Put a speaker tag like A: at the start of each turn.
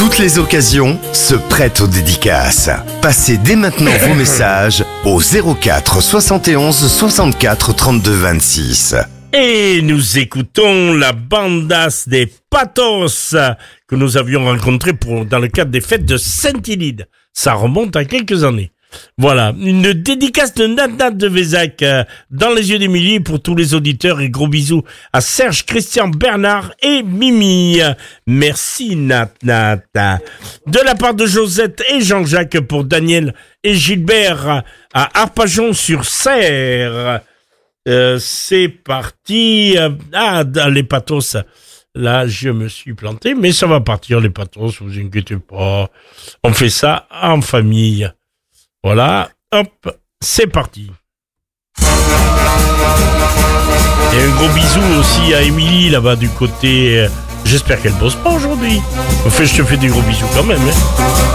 A: Toutes les occasions se prêtent aux dédicaces. Passez dès maintenant vos messages au 04 71 64 32 26.
B: Et nous écoutons la bandasse des Patos que nous avions rencontrée dans le cadre des fêtes de Saint-Hilide. Ça remonte à quelques années. Voilà, une dédicace de Nat de Vézac dans les yeux d'Émilie pour tous les auditeurs et gros bisous à Serge, Christian, Bernard et Mimi. Merci Nat. De la part de Josette et Jean-Jacques pour Daniel et Gilbert à Arpajon-sur-Serre. C'est parti. Les Patos. Là, je me suis planté, mais ça va partir les Patos, vous inquiétez pas. On fait ça en famille. Voilà, hop, c'est parti. Et un gros bisou aussi à Émilie là-bas du côté. J'espère qu'elle bosse pas aujourd'hui. Enfin, je te fais des gros bisous quand même.